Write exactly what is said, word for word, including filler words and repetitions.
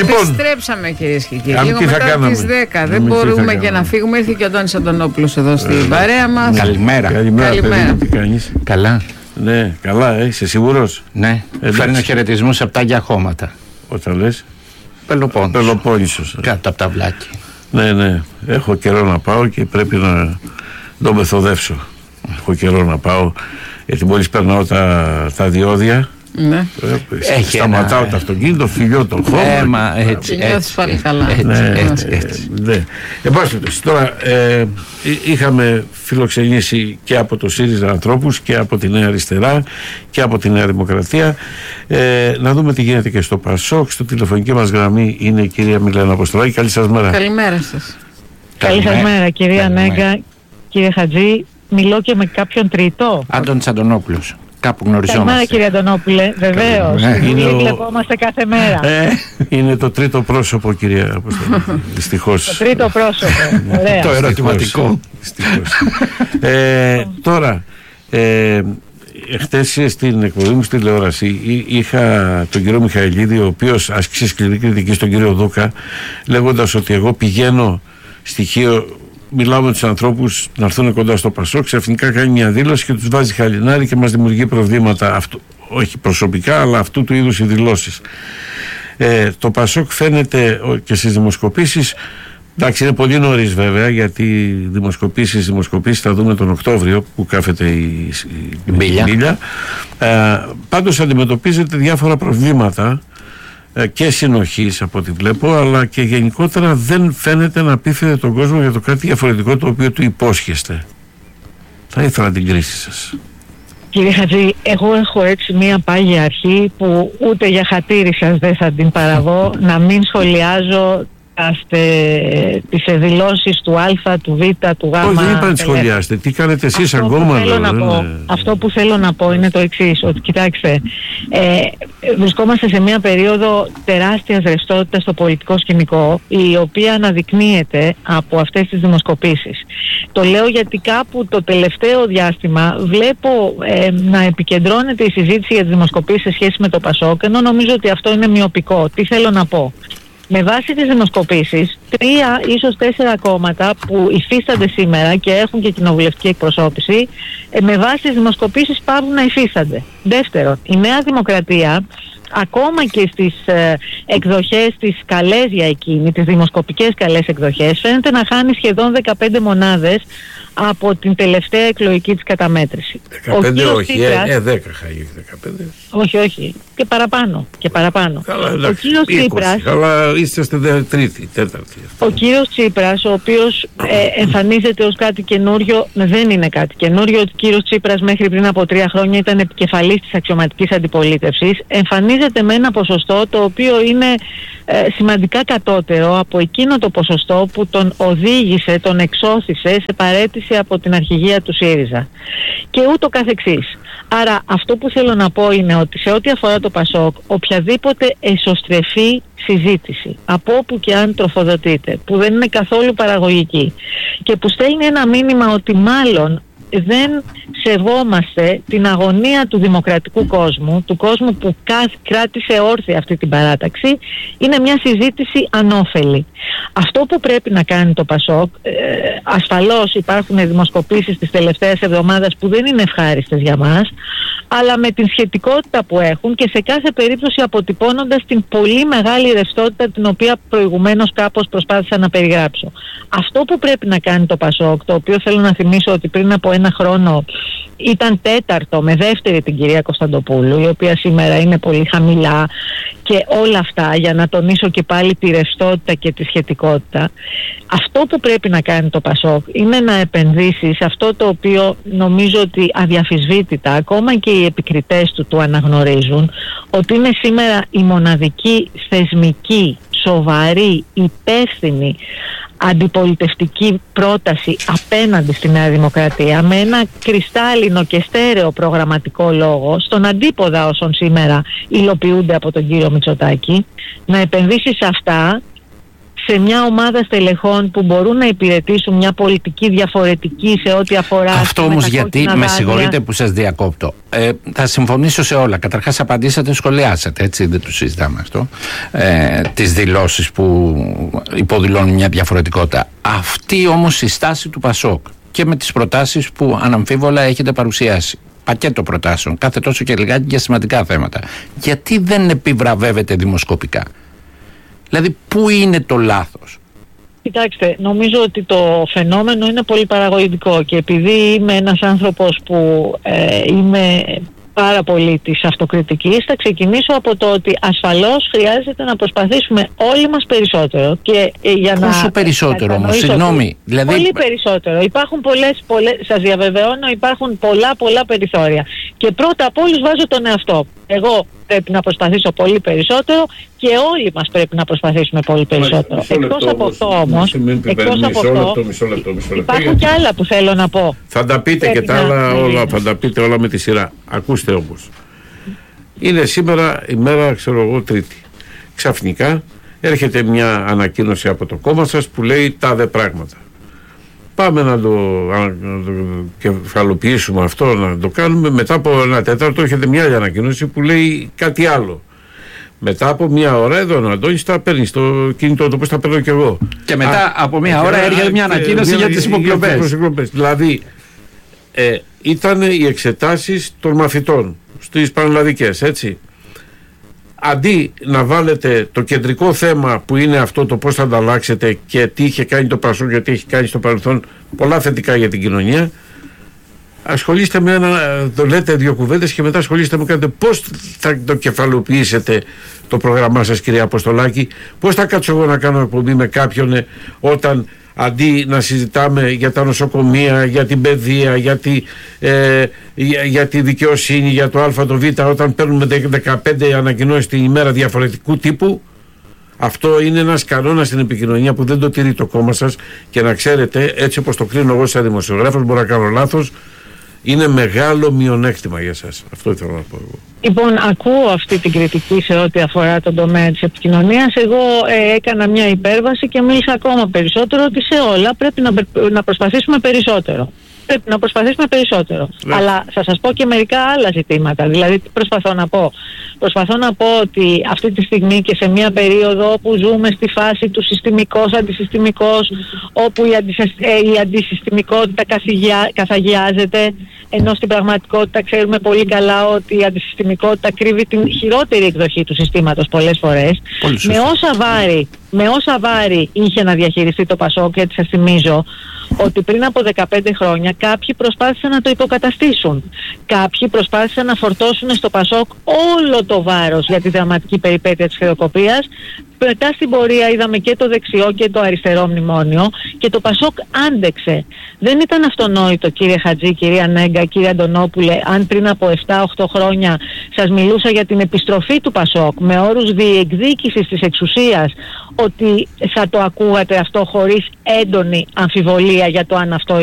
Επιστρέψαμε κυρίες και κύριοι. Λίγο μετά τις δέκα. Δεν μπορούμε και να φύγουμε. Ήρθε και ο Αντώνης Αντωνόπουλος εδώ στην παρέα μας. Καλημέρα. Καλημέρα. Παιδί, τι κάνεις? Καλά. Ναι, καλά, ε, είσαι σίγουρος? Ναι, φέρνω χαιρετισμούς από τα Άγια Χώματα. Όταν λες? Πελοπόννησος. Πελοπόννησος. Κάτω από τα βλάκια. Ναι, ναι, έχω καιρό να πάω και πρέπει να το μεθοδεύσω. Έχω καιρό να πάω, γιατί μόλις περνάω τα, τα διόδια. Ναι. Ε, σταματάω ένα... το αυτοκίνητο, φιλιώ τον χώμα. Ε, μα έτσι, και νιώθεις πάλι καλά. Έτσι, ναι, έτσι, έτσι. Ναι. Εν πάση περιπτώσει, τώρα ε, είχαμε φιλοξενήσει και από το ΣΥΡΙΖΑ ανθρώπους και από τη Νέα Αριστερά και από τη Νέα Δημοκρατία. Ε, να δούμε τι γίνεται και στο ΠΑΣΟΚ. Στο τηλεφωνική μας γραμμή είναι η κυρία Μιλένα Αποστολάκη. Καλή σας μέρα. Καλημέρα σας. Καλή σας μέρα, κυρία Νέγκα, κύριε Χατζή. Μιλώ και με κάποιον τρίτο. Αντώνης Αντωνόπουλος. Κάπου γνωριζόμαστε. Καλημέρα, κύριε Αντωνόπουλε. Βεβαίως. Βλέπομαστε ο... κάθε μέρα. Ε, είναι το τρίτο πρόσωπο, κυρία Αποστολάκη. Δυστυχώς. Το τρίτο πρόσωπο. Ωραία. Το ερωτηματικό. ε, τώρα, ε, χτες στην εκπομπή μου στη τηλεόραση είχα τον κύριο Μιχαηλίδη, ο οποίος άσκησε σκληρή κριτική στον κύριο Δούκα, λέγοντας ότι εγώ πηγαίνω στοιχείο. Μιλάω με τους ανθρώπους να έρθουν κοντά στο ΠΑΣΟΚ, ξαφνικά κάνει μια δήλωση και τους βάζει χαλινάρι και μας δημιουργεί προβλήματα, αυτού, όχι προσωπικά, αλλά αυτού του είδους οι δηλώσεις. Ε, το ΠΑΣΟΚ φαίνεται και στις δημοσκοπήσεις, εντάξει, είναι πολύ νωρίς βέβαια, γιατί οι δημοσκοπήσεις, δημοσκοπήσεις θα δούμε τον Οκτώβριο που κάθεται η, η μπίλια. Ε, πάντως αντιμετωπίζεται διάφορα προβλήματα και συνοχής από ό,τι βλέπω, αλλά και γενικότερα δεν φαίνεται να πείθετε τον κόσμο για το κάτι διαφορετικό το οποίο του υπόσχεστε. Θα ήθελα την κρίση σας. Κύριε Χατζή, εγώ έχω έτσι μία πάγια αρχή που ούτε για χατήρι σας δεν θα την παραβώ, να μην σχολιάζω τις δηλώσεις του Α, του Β, του Γ. Όχι, δεν είπα να σχολιάσετε. Τι κάνετε εσείς ακόμα? Αυτό που θέλω να πω είναι το εξής, ότι κοιτάξτε, ε, βρισκόμαστε σε μια περίοδο τεράστιας ρευστότητας στο πολιτικό σκηνικό, η οποία αναδεικνύεται από αυτές τις δημοσκοπήσεις. Το λέω γιατί κάπου το τελευταίο διάστημα βλέπω ε, να επικεντρώνεται η συζήτηση για τις δημοσκοπήσεις σε σχέση με το ΠΑΣΟΚ, ενώ νομίζω ότι αυτό είναι μειοπικό. Τι θέλω να πω? Με βάση τις δημοσκοπήσεις, τρία ίσως τέσσερα κόμματα που υφίστανται σήμερα και έχουν και κοινοβουλευτική εκπροσώπηση, με βάση τις δημοσκοπήσεις πάβουν να υφίστανται. Δεύτερον, η Νέα Δημοκρατία, ακόμα και στις ε, εκδοχές τις καλές για εκείνη, τις δημοσκοπικές καλές εκδοχές, φαίνεται να χάνει σχεδόν δεκαπέντε μονάδες από την τελευταία εκλογική της καταμέτρηση. δεκαπέντε όχι, Τσίπρας, ε, δέκα χάγει, δεκαπέντε. Όχι, όχι, και παραπάνω, και παραπάνω. Καλά, εντάξει, ο κύριος είκοσι, Τσίπρας, αλλά είστε τρίτη, τέταρτη. ο κύριος Τσίπρας, ο οποίος ε, εμφανίζεται ως κάτι καινούριο, δεν είναι κάτι καινούριο. Ο κύριος Τσίπρας μέχρι πριν από τρία χρόνια ήταν επικεφαλής της αξιωματικής αντιπολίτευσης. Εμφανίζεται με ένα ποσοστό το οποίο είναι ε, σημαντικά κατώτερο από εκείνο το ποσοστό που τον οδήγησε, τον εξώθησε σε παραίτηση από την αρχηγία του ΣΥΡΙΖΑ και ούτω καθεξής. Άρα αυτό που θέλω να πω είναι ότι σε ό,τι αφορά το ΠΑΣΟΚ, οποιαδήποτε εσωστρεφή συζήτηση, από όπου και αν τροφοδοτείται, που δεν είναι καθόλου παραγωγική και που στέλνει ένα μήνυμα ότι μάλλον δεν σεβόμαστε την αγωνία του δημοκρατικού κόσμου, του κόσμου που κράτησε όρθια αυτή την παράταξη, είναι μια συζήτηση ανώφελη. Αυτό που πρέπει να κάνει το ΠΑΣΟΚ, ε, ασφαλώς υπάρχουν δημοσκοπήσεις της τελευταίας εβδομάδας που δεν είναι ευχάριστες για μας, αλλά με την σχετικότητα που έχουν και σε κάθε περίπτωση αποτυπώνοντας την πολύ μεγάλη ρευστότητα την οποία προηγουμένως κάπως προσπάθησα να περιγράψω. Αυτό που πρέπει να κάνει το ΠΑΣΟΚ, το οποίο θέλω να θυμίσω ότι πριν από ένα χρόνο ήταν τέταρτο με δεύτερη την κυρία Κωνσταντοπούλου, η οποία σήμερα είναι πολύ χαμηλά, και όλα αυτά για να τονίσω και πάλι τη ρευστότητα και τη σχετικότητα. Αυτό που πρέπει να κάνει το ΠΑΣΟΚ είναι να επενδύσει σε αυτό το οποίο νομίζω ότι αδιαφυσβήτητα ακόμα και οι επικριτές του το αναγνωρίζουν, ότι είναι σήμερα η μοναδική θεσμική, σοβαρή, υπεύθυνη αντιπολιτευτική πρόταση απέναντι στη Νέα Δημοκρατία, με ένα κρυστάλλινο και στέρεο προγραμματικό λόγο, στον αντίποδα όσων σήμερα υλοποιούνται από τον κύριο Μητσοτάκη, να επενδύσει σε αυτά, σε μια ομάδα στελεχών που μπορούν να υπηρετήσουν μια πολιτική διαφορετική σε ό,τι αφορά... Αυτό όμως γιατί, με συγχωρείτε που σας διακόπτω, ε, θα συμφωνήσω σε όλα. Καταρχάς απαντήσατε, σχολιάσατε, έτσι, δεν το συζητάμε αυτό, ε, τις δηλώσεις που υποδηλώνουν μια διαφορετικότητα. Αυτή όμως η στάση του Πασόκ και με τις προτάσεις που αναμφίβολα έχετε παρουσιάσει, πακέτο προτάσεων, κάθε τόσο και λιγάκι για σημαντικά θέματα, γιατί δεν επιβραβεύεται δημοσκοπικά? Δηλαδή, πού είναι το λάθος? Κοιτάξτε, νομίζω ότι το φαινόμενο είναι πολύ παραγωγικό και επειδή είμαι ένας άνθρωπος που ε, είμαι πάρα πολύ της αυτοκριτικής, θα ξεκινήσω από το ότι ασφαλώς χρειάζεται να προσπαθήσουμε όλοι μας περισσότερο. Και, ε, για Πόσο να, περισσότερο όμως, συγγνώμη. Δηλαδή... Πολύ περισσότερο. Υπάρχουν πολλές, πολλές, σας διαβεβαιώνω, υπάρχουν πολλά πολλά περιθώρια. Και πρώτα απ' όλους βάζω τον εαυτό. Εγώ πρέπει να προσπαθήσω πολύ περισσότερο και όλοι μας πρέπει να προσπαθήσουμε πολύ περισσότερο. Εκτός από αυτό όμως, εκτός από αυτό, υπάρχουν και άλλα που θέλω να πω. Θα τα πείτε πρέπει και τα άλλα όλα, θα τα πείτε όλα με τη σειρά. Ακούστε όμως. Είναι σήμερα η μέρα, ξέρω εγώ, Τρίτη. Ξαφνικά έρχεται μια ανακοίνωση από το κόμμα σας που λέει τάδε πράγματα. Πάμε να το, να το κεφαλοποιήσουμε αυτό, να το κάνουμε. Μετά από ένα τέταρτο έρχεται μια άλλη ανακοίνωση που λέει κάτι άλλο. Μετά από μια ώρα εδώ ο Αντώνης τα παίρνει στο κινητό του, όπως τα παίρνω και εγώ. Και μετά Α, από μια ώρα έρχεται μια ανακοίνωση για τις υποκλοπές. Δηλαδή ε, ήταν οι εξετάσεις των μαθητών στις πανελλαδικές, έτσι. Αντί να βάλετε το κεντρικό θέμα που είναι αυτό, το πώς θα ανταλλάξετε και τι είχε κάνει το Πασόκ, γιατί έχει κάνει στο παρελθόν πολλά θετικά για την κοινωνία, ασχολείστε με ένα, το λέτε δύο κουβέντες και μετά ασχολείστε με κάτι. Πώς θα το κεφαλοποιήσετε το πρόγραμμά σας, κυρία Αποστολάκη? Πώς θα κάτσω εγώ να κάνω εκπομπή με κάποιον όταν αντί να συζητάμε για τα νοσοκομεία, για την παιδεία, για τη, ε, για, για τη δικαιοσύνη, για το Α, το Β, όταν παίρνουμε δεκαπέντε ανακοινώσεις την ημέρα διαφορετικού τύπου? Αυτό είναι ένας κανόνας στην επικοινωνία που δεν το τηρεί το κόμμα σας και να ξέρετε, έτσι όπως το κρίνω εγώ σαν δημοσιογράφος, μπορώ να κάνω λάθος, είναι μεγάλο μειονέκτημα για σας. Αυτό ήθελα να πω εγώ. Λοιπόν, ακούω αυτή την κριτική σε ό,τι αφορά τον τομέα της επικοινωνίας. Εγώ ε, έκανα μια υπέρβαση και μίλησα ακόμα περισσότερο ότι σε όλα πρέπει να, να προσπαθήσουμε περισσότερο. Πρέπει να προσπαθήσουμε περισσότερο. Ναι. Αλλά θα σας πω και μερικά άλλα ζητήματα. Δηλαδή, τι προσπαθώ να πω? Προσπαθώ να πω ότι αυτή τη στιγμή και σε μια περίοδο όπου ζούμε στη φάση του συστημικός, αντισυστημικός, όπου η, αντισυσ... ε, η αντισυστημικότητα καθηγιά... καθαγιάζεται, ενώ στην πραγματικότητα ξέρουμε πολύ καλά ότι η αντισυστημικότητα κρύβει την χειρότερη εκδοχή του συστήματος πολλές φορές. Με όσα βάρη, με όσα βάρη είχε να διαχειριστεί το Πασόκ, γιατί σας θυμίζω ότι πριν από δεκαπέντε χρόνια κάποιοι προσπάθησαν να το υποκαταστήσουν. Κάποιοι προσπάθησαν να φορτώσουν στο Πασόκ όλο το βάρος για τη δραματική περιπέτεια της χρεοκοπίας. Μετά στην πορεία είδαμε και το δεξιό και το αριστερό μνημόνιο και το Πασόκ άντεξε. Δεν ήταν αυτονόητο, κύριε Χατζή, κυρία Νέγκα, κύριε Αντωνόπουλε, αν πριν από επτά οχτώ χρόνια σας μιλούσα για την επιστροφή του Πασόκ με όρους διεκδίκησης της εξουσίας, ότι θα το ακούγατε αυτό χωρίς έντονη αμφιβολία για το αν αυτό